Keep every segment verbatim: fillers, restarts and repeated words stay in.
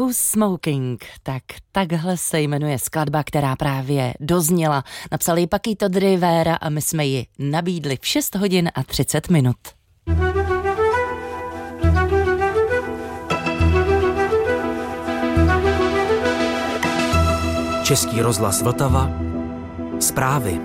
Who's Smoking? Tak takhle se jmenuje skladba, která právě dozněla. Napsal ji Paquito de Rivera a my jsme ji nabídli v šest hodin a třicet minut. Český rozhlas Vltava. Zprávy.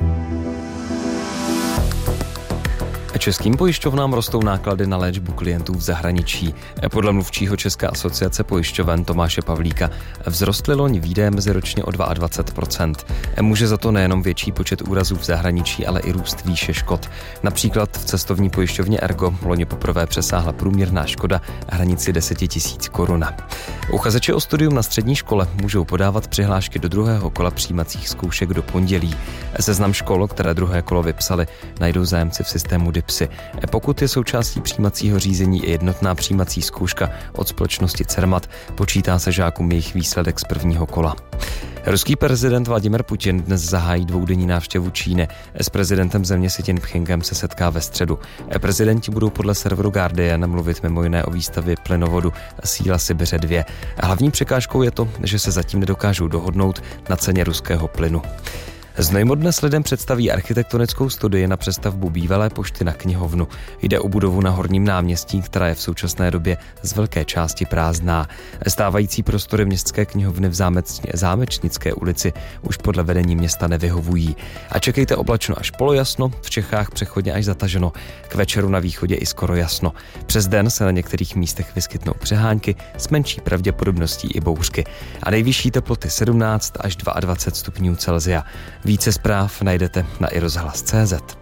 Českým pojišťovnám rostou náklady na léčbu klientů v zahraničí. Podle mluvčího České asociace pojišťoven Tomáše Pavlíka vzrostly loni výdaje meziročně o dvacet dva procent. Může za to nejenom větší počet úrazů v zahraničí, ale i růst výše škod. Například v cestovní pojišťovně Ergo loni poprvé přesáhla průměrná škoda hranici deset tisíc korun. Uchazeči o studium na střední škole můžou podávat přihlášky do druhého kola přijímacích zkoušek do pondělí. Seznam škol, které druhé kolo vypsali, najdou zájemci v systému DIPSy. Pokud je součástí přijímacího řízení i jednotná přijímací zkouška od společnosti Cermat, počítá se žákům jejich výsledek z prvního kola. Ruský prezident Vladimir Putin dnes zahájí dvoudenní návštěvu Číny. S prezidentem země Xi Jinpingem se setká ve středu. Prezidenti budou podle serveru Guardian mluvit mimo jiné o výstavě plynovodu Síla Sibiře dva. Hlavní překážkou je to, že se zatím nedokážou dohodnout na ceně ruského plynu. Znojmo dnes lidem představí architektonickou studii na přestavbu bývalé pošty na knihovnu. Jde o budovu na Horním náměstí, která je v současné době z velké části prázdná. Stávající prostory městské knihovny v Zámečně, Zámečnické ulici už podle vedení města nevyhovují. A čekejte oblačno až polojasno, v Čechách přechodně až zataženo. K večeru na východě i skoro jasno. Přes den se na některých místech vyskytnou přehánky s menší pravděpodobností i bouřky. A nejvyšší teploty sedmnáct až dvacet dva stupňů Celsia. Více zpráv najdete na i rozhlas tečka cé zet.